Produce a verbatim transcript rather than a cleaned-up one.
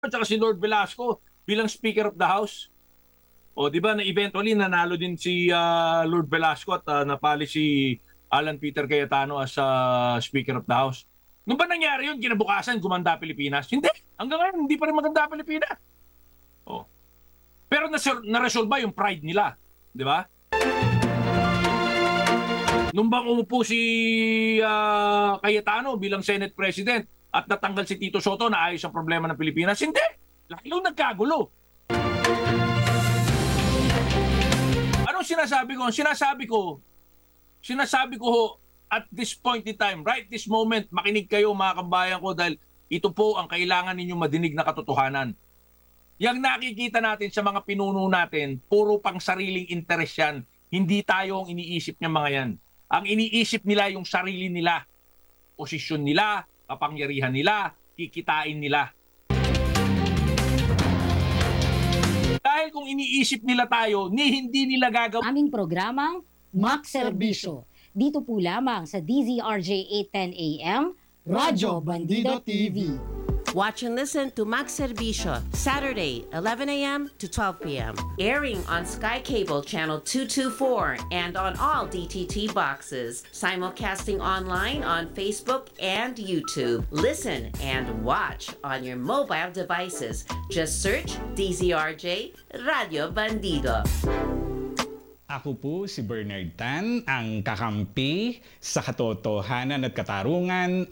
at saka si Lord Velasco bilang Speaker of the House. O di ba na eventually nanalo din si ah, Lord Velasco at ah, napali si Alan Peter Cayetano as ah, Speaker of the House. Nung ba nangyari yun, kinabukasan, gumanda Pilipinas? Hindi. Hanggang ngayon, hindi pa rin maganda Pilipinas. Oh. Pero nas- na-resolve ba yung pride nila? Di ba? Nung bang umupo si ah, Cayetano bilang Senate President at natanggal si Tito Soto na ayos ang problema ng Pilipinas? Hindi. Lalo nagkagulo. Anong sinasabi ko? Ang sinasabi ko, sinasabi ko ho, at this point in time, right this moment, makinig kayo mga kabayan ko dahil ito po ang kailangan ninyong madinig na katotohanan. Yang nakikita natin sa mga pinuno natin, puro pang sariling interes yan. Hindi tayo ang iniisip niya mga yan. Ang iniisip nila yung sarili nila, posisyon nila, kapangyarihan nila, kikitain nila. Dahil kung iniisip nila tayo, ni hindi nila gagawin. Aming programang Max Serbisyo. Dito po lamang sa D Z R J eight ten A M, Radyo Bandido T V. Watch and listen to Max Servisyo, Saturday, eleven A M to twelve P M Airing on Sky Cable Channel two twenty-four and on all D T T boxes. Simulcasting online on Facebook and YouTube. Listen and watch on your mobile devices. Just search D Z R J Radio Bandido. Ako po si Bernard Tan, ang kakampi sa katotohanan at katarungan